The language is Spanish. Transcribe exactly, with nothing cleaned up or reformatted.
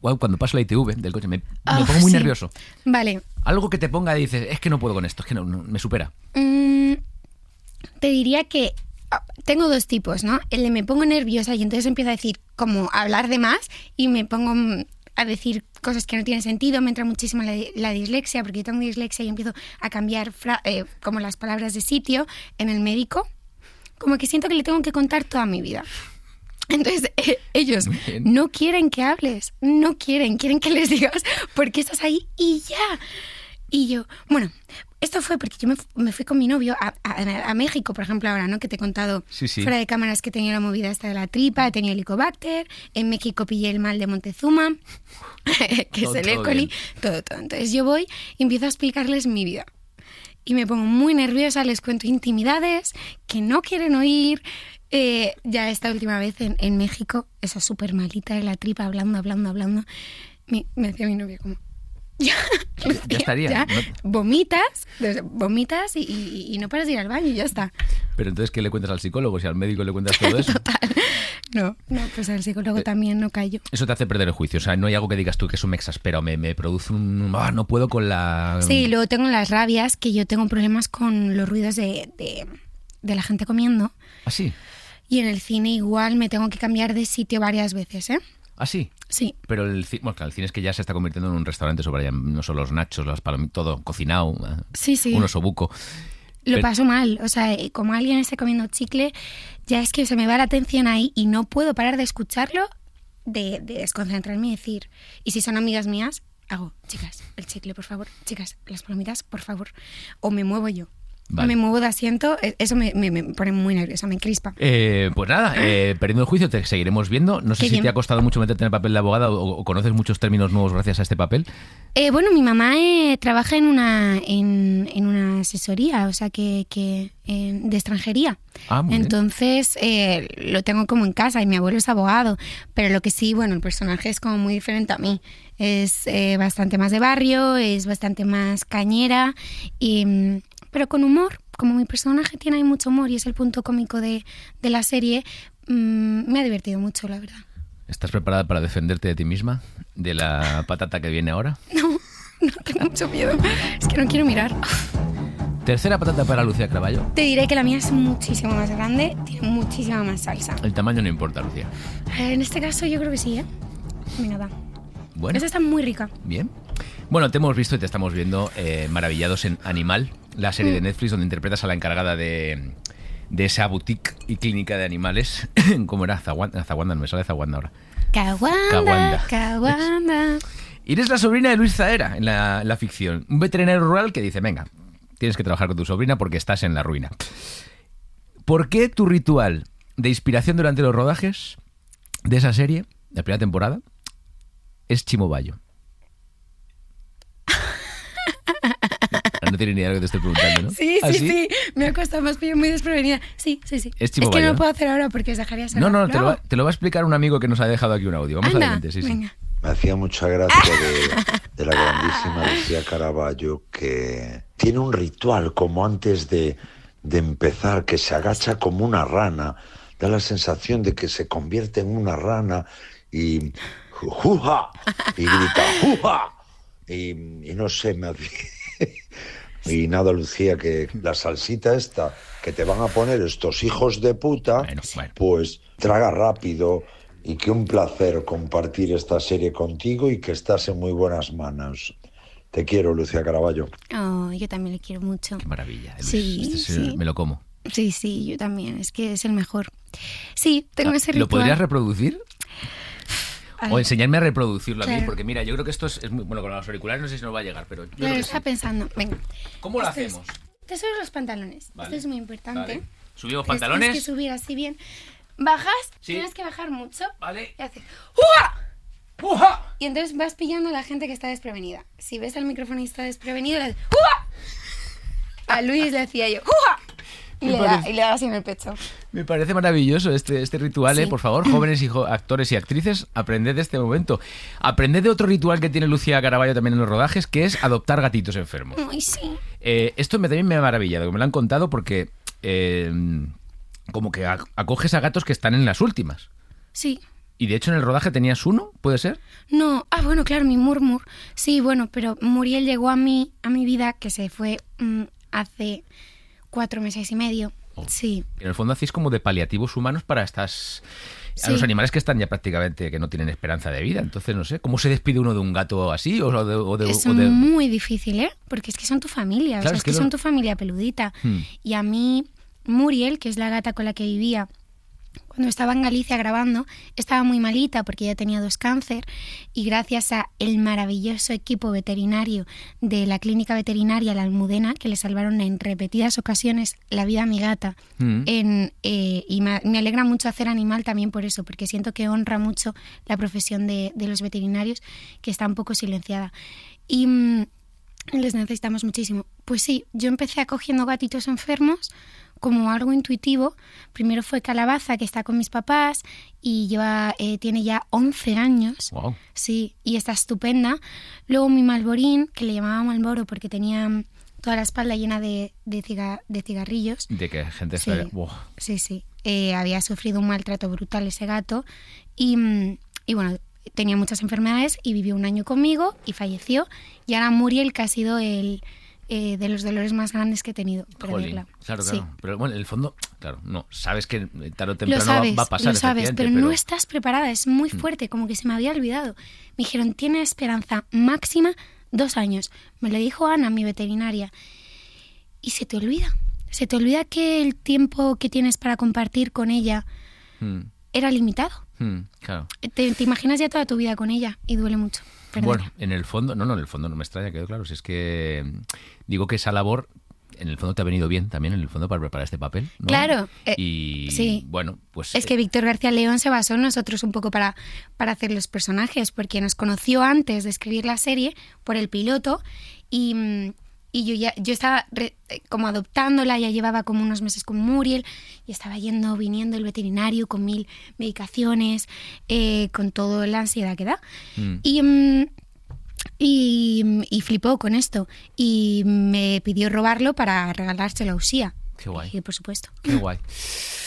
wow, cuando paso la I T V del coche me, Oh, me pongo muy sí. nervioso. Vale. Algo que te ponga y dices, es que no puedo con esto, es que no, no, me supera. Mm, te diría que ah, tengo dos tipos, ¿no? El de me pongo nerviosa y entonces empiezo a decir, como a hablar de más y me pongo mm, a decir cosas que no tienen sentido. Me entra muchísimo la, la dislexia, porque yo tengo dislexia y empiezo a cambiar fra- eh, como las palabras de sitio en el médico. Como que siento que le tengo que contar toda mi vida. Entonces eh, ellos no quieren que hables, no quieren, quieren que les digas por qué estás ahí y ya. Y yo, bueno, esto fue porque yo me, fu- me fui con mi novio a, a, a México, por ejemplo, ahora, ¿no? Que te he contado Sí, sí. fuera de cámaras que tenía la movida esta de la tripa, he tenido helicobacter, en México pillé el mal de Montezuma, que Todo- es el todo E. coli, bien. todo, todo. Entonces yo voy y empiezo a explicarles mi vida. Y me pongo muy nerviosa, les cuento intimidades que no quieren oír. Eh, ya esta última vez en, en México, esa súper malita de la tripa, hablando, hablando, hablando, me, me decía mi novio como... Ya, Ya- ya estaría, ya, ¿no? vomitas, des- vomitas y, y- y no paras de ir al baño y ya está. Pero entonces, ¿qué le cuentas al psicólogo? Si al médico le cuentas todo eso. Total. No, no, pues al psicólogo también no callo. Eso te hace perder el juicio. O sea, no hay algo que digas tú que eso me exaspera o me, me produce un... Ah, no puedo con la... Sí, luego tengo las rabias, que yo tengo problemas con los ruidos de, de, de la gente comiendo. ¿Ah, sí? Y en el cine igual me tengo que cambiar de sitio varias veces, ¿eh? ¿Ah, sí? Sí. Pero el cine, bueno, claro, el cine es que ya se está convirtiendo en un restaurante sobre ya no solo los nachos, las palomitas, todo cocinado, eh, Sí, sí. un osobuco. Lo Pero- paso mal, o sea, eh, como alguien esté comiendo chicle, ya es que se me va la atención ahí y no puedo parar de escucharlo, de, de desconcentrarme y decir, y si son amigas mías, hago, chicas, el chicle, por favor, chicas, las palomitas, por favor, o me muevo yo. Vale. Me muevo de asiento, eh, eso me, me- me pone muy nerviosa, me crispa. Eh, pues nada, eh, perdiendo el juicio te seguiremos viendo. No sé Qué si bien. te ha costado mucho meterte en el papel de abogada o, o conoces muchos términos nuevos gracias a este papel. Eh, bueno, mi mamá eh, trabaja en una en, en una asesoría, o sea, que, que eh, de extranjería. Ah, muy bien. Entonces eh, lo tengo como en casa y mi abuelo es abogado, pero lo que sí, bueno, el personaje es como muy diferente a mí. Es eh, bastante más de barrio, es bastante más cañera, y, mm, pero con humor. Como mi personaje tiene ahí mucho humor y es el punto cómico de, de la serie, mmm, me ha divertido mucho, la verdad. ¿Estás preparada para defenderte de ti misma? ¿De la patata que viene ahora? No, no tengo mucho miedo, es que no quiero mirar. Tercera patata para Lucía Caraballo. Te diré que la mía es muchísimo más grande, tiene muchísima más salsa. El tamaño no importa, Lucía. Eh, En este caso yo creo que sí, ¿eh? Venga, va. Bueno, Esta está muy rica. bien. Bueno, te hemos visto y te estamos viendo eh, maravillados en Animal, la serie de Netflix donde interpretas a la encargada de, de esa boutique y clínica de animales. ¿Cómo era? Zaguanda, Zaguanda, no me sale Zaguanda ahora. Caguanda, Caguanda. caguanda. Y eres la sobrina de Luis Zaera en la, la ficción. Un veterinario rural que dice, venga, tienes que trabajar con tu sobrina porque estás en la ruina. ¿Por qué tu ritual de inspiración durante los rodajes de esa serie, de la primera temporada, es Chimobayo? No tiene ni idea de lo que te estoy preguntando, ¿no? Sí, ¿Ah, sí, sí, me ha costado más pillo muy desprevenida. Sí, sí, sí. Es Es que Chimobayo, no ¿no? lo puedo hacer ahora porque os dejaría sola. No, no, te lo, hago? va, te lo va a explicar un amigo que nos ha dejado aquí un audio. Vamos Anda, adelante, sí, sí. venga. Me hacía mucha gracia de, de la grandísima Lucía Caraballo, que tiene un ritual como antes de, de empezar, que se agacha como una rana. Da la sensación de que se convierte en una rana y ¡juja! Y grita ¡juja! Y, y no sé, me hacía... Y nada, Lucía, que la salsita esta que te van a poner estos hijos de puta, Bueno, bueno. pues traga rápido. Y que un placer compartir esta serie contigo y que estás en muy buenas manos. Te quiero, Lucía Caraballo. Oh, yo también le quiero mucho. Qué maravilla. Sí, Este es- sí. Me lo como. Sí, sí, yo también. Es que es el mejor. Sí, tengo ese ritual. ¿Lo podrías reproducir? Ay, O enseñarme a reproducirlo a mí, Claro. porque mira, yo creo que esto es, es muy... Bueno, con los auriculares no sé si nos va a llegar, pero yo creo Claro, que estaba sí. pensando. Venga. ¿Cómo lo Esto es- hacemos? Te subes los pantalones. Vale. Esto es muy importante. Vale. Subimos Tienes- pantalones. Tienes que subir así bien. Bajas, Sí. tienes que bajar mucho. Vale. Y haces ¡Uja! ¡Puja! Y entonces vas pillando a la gente que está desprevenida. Si ves al microfonista desprevenido, le haces ¡Uja! A Luis le decía yo ¡Uja! Y Me le, da, parece- y le da así en el pecho. Me parece maravilloso este, este ritual, ¿eh? Sí. Por favor, jóvenes y jo- actores y actrices, aprended de este momento. Aprended de otro ritual que tiene Lucía Caraballo también en los rodajes, que es adoptar gatitos enfermos. Ay, sí. Eh, esto me, también me ha maravillado, que me lo han contado porque eh, como que ac- acoges a gatos que están en las últimas. Sí. Y de hecho en el rodaje tenías uno, ¿puede ser? No, ah, bueno, claro, mi Murmur. Sí, bueno, pero Muriel llegó a mí, a mi vida, que se fue mmm, hace cuatro meses y medio. Oh. Sí. En el fondo hacéis como de paliativos humanos para estas... A sí. los animales que están ya prácticamente, que no tienen esperanza de vida. Entonces, no sé, ¿cómo se despide uno de un gato así? O de, o de, es o de... muy difícil, ¿eh? Porque es que son tu familia, claro, o sea, es, es que, que lo... son tu familia peludita. Hmm. Y a mí, Muriel, que es la gata con la que vivía, cuando estaba en Galicia grabando, estaba muy malita porque ella tenía dos cáncer y gracias a el maravilloso equipo veterinario de la clínica veterinaria La Almudena, que le salvaron en repetidas ocasiones la vida a mi gata, mm. en, eh, y me, me alegra mucho hacer Animal también por eso, porque siento que honra mucho la profesión de, de los veterinarios, que está un poco silenciada. Y mmm, les necesitamos muchísimo. Pues sí, yo empecé acogiendo gatitos enfermos como algo intuitivo. Primero fue Calabaza, que está con mis papás y lleva, eh, tiene ya once años. Wow. Sí, y está estupenda. Luego mi Malborín, que le llamaba Malboro porque tenía toda la espalda llena de, de, ciga, de cigarrillos. De que gente sí, está... wow. Sí, sí. Eh, había sufrido un maltrato brutal ese gato y, y bueno, tenía muchas enfermedades y vivió un año conmigo y falleció. Y ahora Muriel, que ha sido el... Eh, de los dolores más grandes que he tenido. Jolín, claro, claro. Sí. Pero bueno, en el fondo, claro, no, sabes que tarde o temprano sabes, va a pasar. Lo sabes, pero, pero no estás preparada, es muy fuerte, como que se me había olvidado. Me dijeron, tiene esperanza máxima dos años. Me lo dijo Ana, mi veterinaria. Y se te olvida, se te olvida que el tiempo que tienes para compartir con ella mm. era limitado. Mm, claro. Te, te imaginas ya toda tu vida con ella y duele mucho. Perdona. Bueno, en el fondo, no, no, en el fondo no me extraña, quedó claro. Si es que digo que esa labor, en el fondo te ha venido bien también, en el fondo, para preparar este papel, ¿no? Claro. Eh, y sí. bueno, pues... Es que Víctor García León se basó en nosotros un poco para, para hacer los personajes, porque nos conoció antes de escribir la serie por el piloto y... Y yo ya yo estaba re, como adoptándola, ya llevaba como unos meses con Muriel y estaba yendo, viniendo el veterinario con mil medicaciones, eh, con toda la ansiedad que da. Mm. Y, um, y, y flipó con esto y me pidió robarlo para regalárselo a Usía. Qué guay. Y por supuesto. Qué guay.